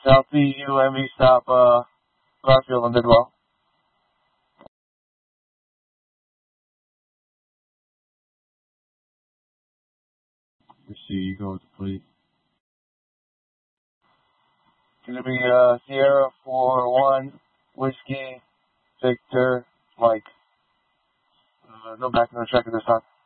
Southie UMV stop, Garfield and Bidwell. Proceed, go with the police. Gonna be, Sierra 4-1, Whiskey, Victor, Mike. No background check at this time.